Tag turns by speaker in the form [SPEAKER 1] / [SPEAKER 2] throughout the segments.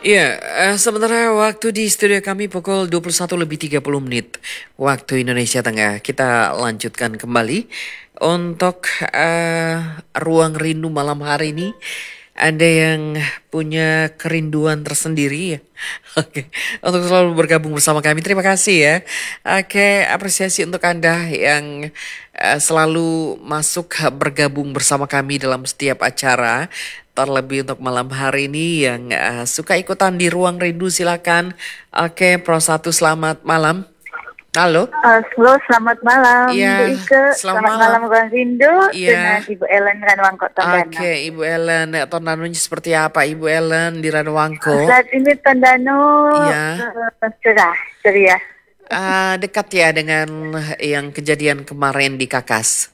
[SPEAKER 1] Iya, sementara waktu di studio kami pukul 21:30 waktu Indonesia Tengah. Kita lanjutkan kembali untuk ruang rindu malam hari ini. Ada yang punya kerinduan tersendiri ya. Oke, untuk selalu bergabung bersama kami. Terima kasih ya. Oke, apresiasi untuk Anda yang selalu masuk bergabung bersama kami dalam setiap acara. Terlebih untuk malam hari ini yang suka ikutan di Ruang Rindu silakan. Oke, Pro Satu selamat malam. Halo.
[SPEAKER 2] Halo, selamat malam
[SPEAKER 1] Iya,
[SPEAKER 2] Bu Ike.
[SPEAKER 1] selamat
[SPEAKER 2] Selamat
[SPEAKER 1] malam.
[SPEAKER 2] malam Bang Rindu dengan
[SPEAKER 1] Iya.
[SPEAKER 2] Ibu Ellen Ranwangko Tondano.
[SPEAKER 1] Oke, Ibu Ellen, tornadonya seperti apa Ibu Ellen di Radwangko?
[SPEAKER 2] Saat ini Tondano
[SPEAKER 1] Iya.
[SPEAKER 2] cerah, ceria.
[SPEAKER 1] Dekat ya dengan yang kejadian kemarin di Kakas.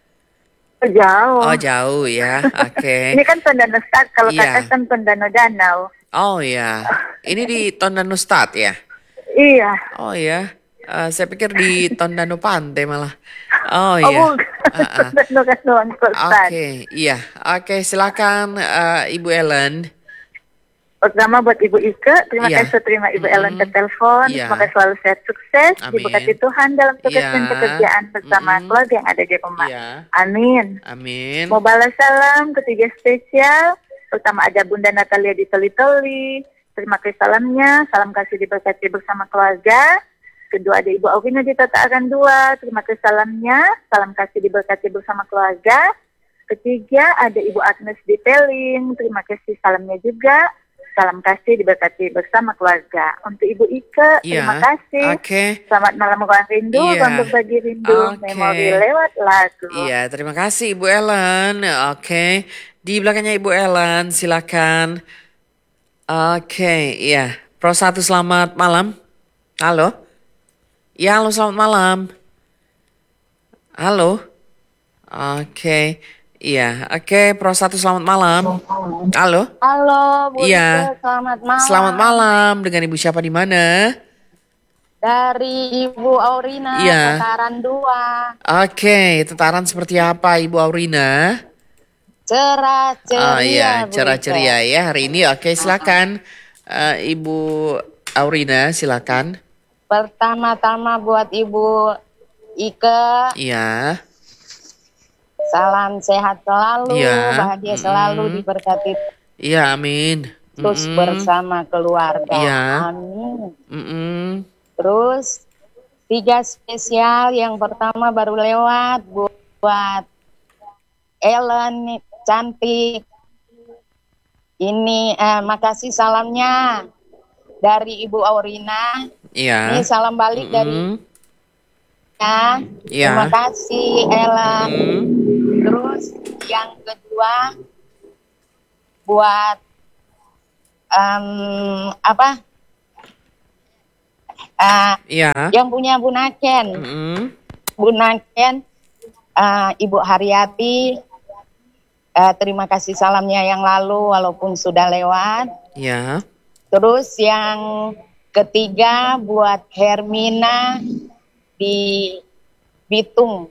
[SPEAKER 2] Jauh.
[SPEAKER 1] Oh, jauh ya. Oke.
[SPEAKER 2] Ini kan Tondano Start, kalau
[SPEAKER 1] Iya.
[SPEAKER 2] Kakas kan Tondano Danau.
[SPEAKER 1] Oh ya. Ini di Tondano Stad ya?
[SPEAKER 2] Iya.
[SPEAKER 1] Oh ya. Saya pikir di Tondano Pantai malah. Oh
[SPEAKER 2] Oh
[SPEAKER 1] iya.
[SPEAKER 2] bukan, Tondano Ranwangko Start.
[SPEAKER 1] Oke, iya. Oke, silakan Ibu Ellen.
[SPEAKER 2] Pertama buat Ibu Ike, terima
[SPEAKER 1] Iya.
[SPEAKER 2] kasih terima Ibu Ellen ke telepon.
[SPEAKER 1] Iya.
[SPEAKER 2] Semoga selalu sehat sukses,
[SPEAKER 1] Amin.
[SPEAKER 2] diberkati Tuhan dalam tugas
[SPEAKER 1] Iya.
[SPEAKER 2] dan pekerjaan bersama keluarga yang ada di rumah.
[SPEAKER 1] Iya.
[SPEAKER 2] Amin.
[SPEAKER 1] Amin.
[SPEAKER 2] Mau balas salam ketiga spesial. Pertama ada Bunda Natalia di Toli-Toli. Terima kasih salamnya. Salam kasih diberkati bersama keluarga. Kedua ada Ibu Aurina di Tata Aran 2. Terima kasih salamnya. Salam kasih diberkati bersama keluarga. Ketiga ada Ibu Agnes di Peling. Terima kasih salamnya juga. Salam kasih diberkati bersama keluarga. Untuk Ibu Ike, terima
[SPEAKER 1] Iya.
[SPEAKER 2] kasih.
[SPEAKER 1] Oke.
[SPEAKER 2] Selamat malam ruang rindu,
[SPEAKER 1] Iya.
[SPEAKER 2] ruang berbagi rindu,
[SPEAKER 1] Oke.
[SPEAKER 2] memori lewat lagu.
[SPEAKER 1] Iya, terima kasih Ibu Ellen. Oke. Di belakangnya Ibu Ellen, silakan. Oke, iya. Pro Satu selamat malam. Halo. Ya, halo selamat malam. Halo. Oke. Iya, oke. Pro Satu selamat malam. Halo.
[SPEAKER 3] Halo, Bu
[SPEAKER 1] Iya.
[SPEAKER 3] Ike, selamat malam.
[SPEAKER 1] Selamat malam. Dengan Ibu siapa di mana?
[SPEAKER 3] Dari Ibu Aurina,
[SPEAKER 1] Iya.
[SPEAKER 3] Tataran 2.
[SPEAKER 1] Oke, tentaran seperti apa Ibu Aurina?
[SPEAKER 3] Cerah ceria,
[SPEAKER 1] Oh iya,
[SPEAKER 3] Bu
[SPEAKER 1] cerah
[SPEAKER 3] Ike.
[SPEAKER 1] ceria ya hari ini. Oke, silakan Ibu Aurina, silakan.
[SPEAKER 3] Pertama-tama buat Ibu Ike,
[SPEAKER 1] Iya,
[SPEAKER 3] salam sehat selalu,
[SPEAKER 1] Iya.
[SPEAKER 3] bahagia selalu, diberkati
[SPEAKER 1] iya, amin.
[SPEAKER 3] terus
[SPEAKER 1] Mm-mm.
[SPEAKER 3] bersama keluarga.
[SPEAKER 1] Iya.
[SPEAKER 3] Amin.
[SPEAKER 1] Mm-mm.
[SPEAKER 3] Terus 3 spesial, yang pertama baru lewat buat Ellen nih, cantik. Ini makasih salamnya dari Ibu Aurina.
[SPEAKER 1] Iya.
[SPEAKER 3] Ini salam balik dari
[SPEAKER 1] Mm-mm.
[SPEAKER 3] ya.
[SPEAKER 1] Iya.
[SPEAKER 3] Terima kasih Ellen.
[SPEAKER 1] Mm.
[SPEAKER 3] Terus yang kedua buat apa?
[SPEAKER 1] Iya.
[SPEAKER 3] Yang punya Bu Naken.
[SPEAKER 1] Mm-mm.
[SPEAKER 3] Bu Naken, Ibu Haryati. Terima kasih salamnya yang lalu walaupun sudah lewat.
[SPEAKER 1] Iya.
[SPEAKER 3] Terus yang ketiga buat Hermina di Bitung.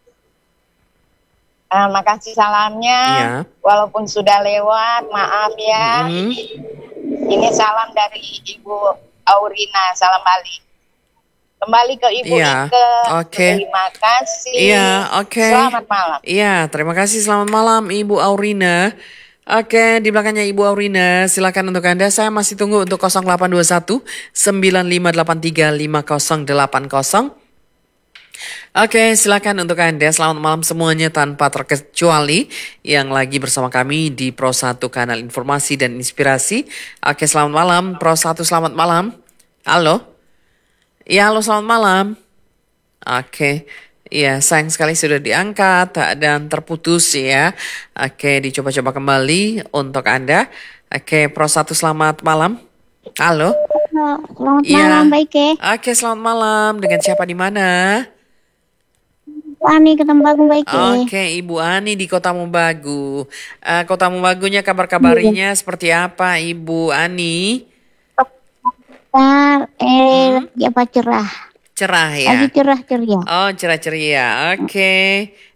[SPEAKER 3] Makasih salamnya,
[SPEAKER 1] Iya.
[SPEAKER 3] walaupun sudah lewat, maaf ya.
[SPEAKER 1] Mm.
[SPEAKER 3] Ini salam dari Ibu Aurina, salam balik. Kembali ke Ibu
[SPEAKER 1] Iya.
[SPEAKER 3] Ike.
[SPEAKER 1] Oke.
[SPEAKER 3] Terima kasih.
[SPEAKER 1] Iya, oke.
[SPEAKER 3] Selamat malam.
[SPEAKER 1] Iya, terima kasih. Selamat malam Ibu Aurina. Oke, di belakangnya Ibu Aurina, silakan untuk Anda. Saya masih tunggu untuk 0821 9583 5080. Oke, silakan untuk Anda. Selamat malam semuanya tanpa terkecuali yang lagi bersama kami di Pro 1 Kanal Informasi dan Inspirasi. Oke, selamat malam Pro 1, selamat malam. Halo. Ya, halo selamat malam. Oke. Ya, sayang sekali sudah diangkat dan terputus ya. Oke, dicoba-coba kembali untuk Anda. Oke, Pro 1 selamat malam. Halo.
[SPEAKER 4] Selamat
[SPEAKER 1] Iya.
[SPEAKER 4] malam, Mbak Ike.
[SPEAKER 1] Oke, selamat malam. Dengan siapa di mana?
[SPEAKER 4] Ani ke tempat Mbak Ike.
[SPEAKER 1] Oke, Ibu Ani di Kota Mubagu. Kota Mubagunya kabar-kabarinya seperti apa, Ibu Ani?
[SPEAKER 4] Apa cerah?
[SPEAKER 1] Cerah ya?
[SPEAKER 4] Lagi cerah ceria.
[SPEAKER 1] Oh, cerah ceria. Oke,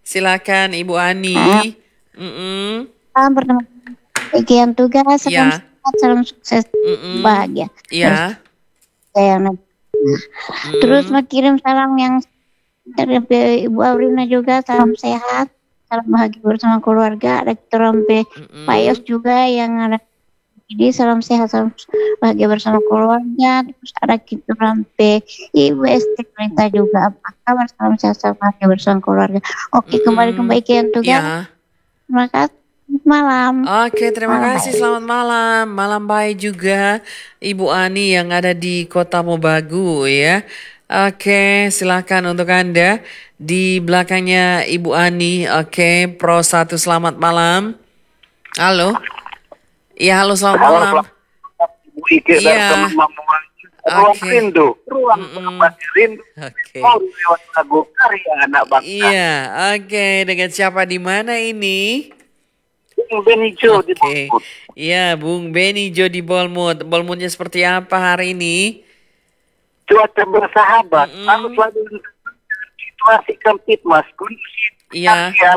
[SPEAKER 1] silakan Ibu Ani. Mm-mm.
[SPEAKER 4] Salam pertama bagian tugas
[SPEAKER 1] Ya.
[SPEAKER 4] sehat, salam sukses,
[SPEAKER 1] Mm-mm.
[SPEAKER 4] bahagia.
[SPEAKER 1] Iya.
[SPEAKER 4] Saya terus
[SPEAKER 1] Mm-mm.
[SPEAKER 4] mau kirim salam yang dari Ibu Aurina juga, salam sehat, salam bahagia bersama keluarga. Ada kita sampai Pak Yos
[SPEAKER 1] Mm-mm.
[SPEAKER 4] juga yang ada. Jadi salam sehat, salam bahagia bersama keluarga. Terus ada kita sampai Ibu Esti Pelita juga. Apa kabar? Salam sehat, salam bahagia bersama keluarga. Oke, kembali
[SPEAKER 1] Mm-mm.
[SPEAKER 4] ke yang tugas.
[SPEAKER 1] Iya.
[SPEAKER 4] Terima kasih. Selamat malam.
[SPEAKER 1] Oke, terima
[SPEAKER 4] Malam
[SPEAKER 1] kasih.
[SPEAKER 4] baik.
[SPEAKER 1] Selamat malam. Malam baik juga Ibu Ani yang ada di Kota Mobagu ya. Oke, silakan untuk Anda di belakangnya Ibu Ani. Oke, Pro 1 selamat malam. Halo. Iya, halo selamat malam.
[SPEAKER 5] Ibu Ike
[SPEAKER 1] Iya.
[SPEAKER 5] dan teman-teman ruang
[SPEAKER 1] Oke.
[SPEAKER 5] rindu, ruang berbagi rindu.
[SPEAKER 1] Oke.
[SPEAKER 5] Oh, lewat lagu karya anak bangsa.
[SPEAKER 1] Iya, oke. Dengan siapa di mana ini?
[SPEAKER 5] Bung Benijo di
[SPEAKER 1] Oke.
[SPEAKER 5] Bogor.
[SPEAKER 1] Iya, Bung Beni Jo di Bolmut. Bolmutnya seperti apa hari ini?
[SPEAKER 5] Cuaca bersahabat,
[SPEAKER 1] Mm-mm.
[SPEAKER 5] harus selalu situasi Kamtipmas, kondusif.
[SPEAKER 1] Iya.
[SPEAKER 5] Sosial.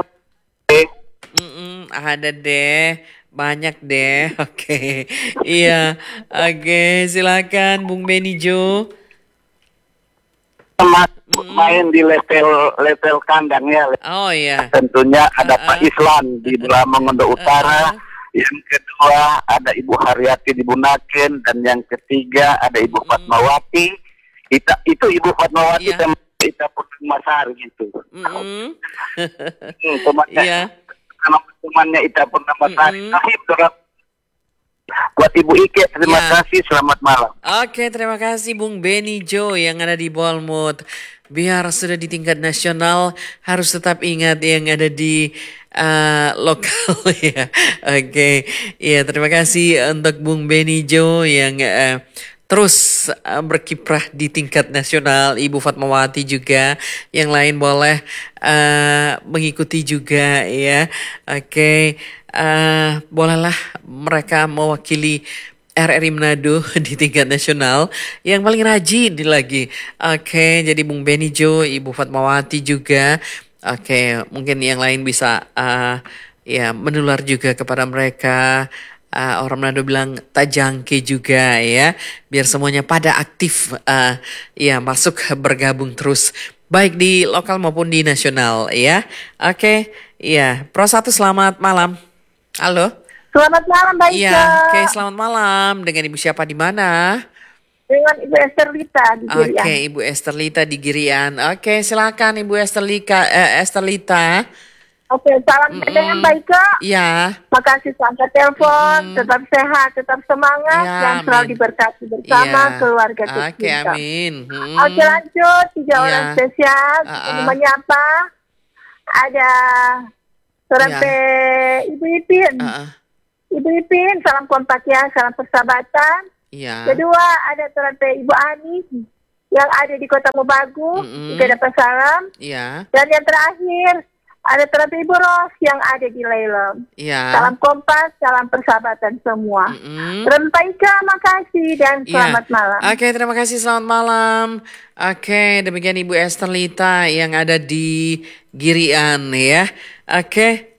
[SPEAKER 1] Ada deh, banyak deh. Oke, iya. Oke, silakan Bung Beni Jo.
[SPEAKER 5] Main di level kandang ya.
[SPEAKER 1] Oh iya.
[SPEAKER 5] Tentunya ada Pak Islan di Lamongan Utara. Yang kedua ada Ibu Haryati di Bunaken, dan yang ketiga ada Ibu Fatmawati. Itu Ibu Fatmawati
[SPEAKER 1] Iya.
[SPEAKER 5] dan kita Purnamasari gitu.
[SPEAKER 1] Mm-mm.
[SPEAKER 5] Temannya,
[SPEAKER 1] Iya.
[SPEAKER 5] temannya Ita Purnamasari.
[SPEAKER 1] Mm-mm.
[SPEAKER 5] Sahib dorang. Buat Ibu Ike, terima
[SPEAKER 1] Iya.
[SPEAKER 5] kasih. Selamat malam.
[SPEAKER 1] Oke, terima kasih Bung Beni Jo yang ada di Bolmut. Biar sudah di tingkat nasional, harus tetap ingat yang ada di lokal ya. Oke, ya terima kasih untuk Bung Beni Jo yang terus berkiprah di tingkat nasional. Ibu Fatmawati juga, yang lain boleh mengikuti juga ya. Oke, bolehlah mereka mewakili RRI Manado di tingkat nasional yang paling rajin lagi. Oke, jadi Bung Beni Jo, Ibu Fatmawati juga. Oke, mungkin yang lain bisa ya menular juga kepada mereka. Orang Manado bilang tajangke juga ya, biar semuanya pada aktif ya masuk bergabung terus baik di lokal maupun di nasional ya. Oke, ya Pro 1 selamat malam. Halo.
[SPEAKER 2] Selamat malam, Mbak Ika.
[SPEAKER 1] Iya, oke, selamat malam. Dengan Ibu siapa di mana?
[SPEAKER 2] Dengan Ibu Esther Lita di Girian.
[SPEAKER 1] Oke, Ibu Esther Lita di Girian. Oke, silakan Ibu Esther Lita.
[SPEAKER 2] Oke, salam dari Mbak Ika.
[SPEAKER 1] Iya.
[SPEAKER 2] Makasih sampai telepon, tetap sehat, tetap semangat,
[SPEAKER 1] Ya,
[SPEAKER 2] dan selalu
[SPEAKER 1] amin.
[SPEAKER 2] diberkati bersama
[SPEAKER 1] Iya.
[SPEAKER 2] keluarga
[SPEAKER 1] Oke,
[SPEAKER 2] tercinta.
[SPEAKER 1] amin.
[SPEAKER 2] Oke, lanjut. 3
[SPEAKER 1] Iya.
[SPEAKER 2] orang spesial. Ini menyapa. Ada seorang Ibu Ipin. Ibu Ipin, salam kompak ya, salam persahabatan.
[SPEAKER 1] Iya.
[SPEAKER 2] Kedua, ada seorang Ibu Ani yang ada di Kota Mobagu. Juga dapat salam.
[SPEAKER 1] Iya.
[SPEAKER 2] Dan yang terakhir, ada seorang Ibu Ros yang ada di Lelem.
[SPEAKER 1] Iya.
[SPEAKER 2] Salam kompas, salam persahabatan semua. Pak Ika, makasih dan selamat malam.
[SPEAKER 1] Oke, terima kasih. Selamat malam. Oke, demikian Ibu Esther Lita yang ada di Girian ya. Oke,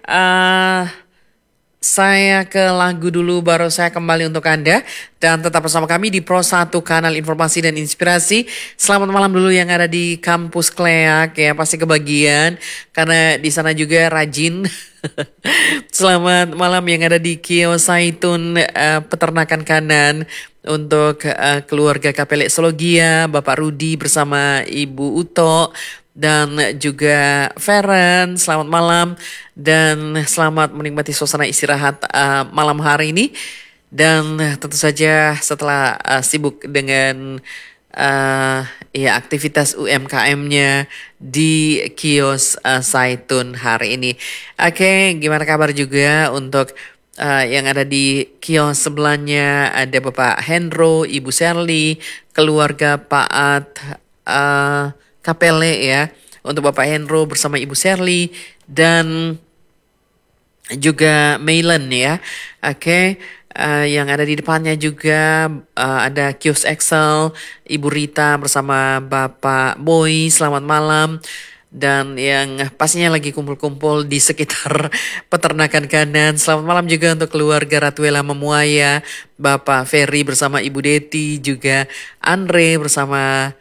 [SPEAKER 1] saya ke lagu dulu baru saya kembali untuk Anda. Dan tetap bersama kami di Pro 1 Kanal Informasi dan Inspirasi. Selamat malam dulu yang ada di kampus Kleak ya, pasti kebagian karena di sana juga rajin. Selamat malam yang ada di Kios Saitun Peternakan Kanan untuk keluarga KPL Ekologia, Bapak Rudi bersama Ibu Uto dan juga Feren. Selamat malam dan selamat menikmati suasana istirahat malam hari ini. Dan tentu saja setelah sibuk dengan ya aktivitas UMKM-nya di Kios Saitun hari ini. Oke, gimana kabar juga untuk yang ada di kios sebelahnya? Ada Bapak Hendro, Ibu Sherly, keluarga Pak At Kapele ya. Untuk Bapak Hendro bersama Ibu Sherly dan juga Mailen ya. Oke. Yang ada di depannya juga ada kios Excel, Ibu Rita bersama Bapak Boy, selamat malam. dan yang pastinya lagi kumpul-kumpul di sekitar peternakan kanan. Selamat malam juga untuk keluarga Ratuela Memuaya, Bapak Ferry bersama Ibu Deti, juga Andre bersama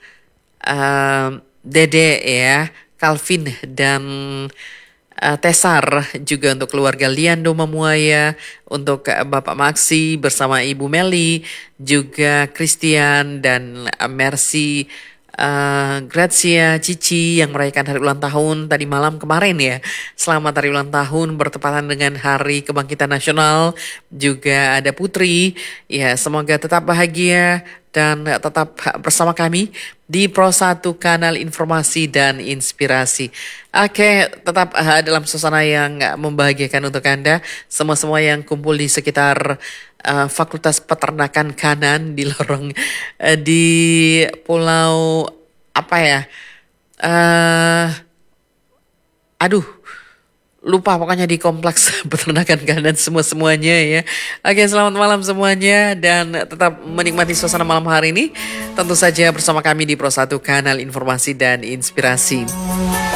[SPEAKER 1] Dede ya, Calvin dan Tesar, juga untuk keluarga Liando Memuaya, untuk Bapak Maksi bersama Ibu Meli, juga Christian dan Mercy, Grazia, Cici yang merayakan hari ulang tahun tadi malam kemarin ya. Selamat hari ulang tahun bertepatan dengan Hari Kebangkitan Nasional. Juga ada Putri. Ya, semoga tetap bahagia dan tetap bersama kami di Pro 1 Kanal Informasi dan Inspirasi. Oke, tetap dalam suasana yang membahagiakan untuk Anda. Semua-semua yang kumpul di sekitar Fakultas Peternakan Kanan di lorong di pulau apa ya? Aduh, lupa pokoknya di kompleks peternakan Kanan semuanya ya. Oke, selamat malam semuanya dan tetap menikmati suasana malam hari ini. Tentu saja bersama kami di Pro 1 Kanal Informasi dan Inspirasi.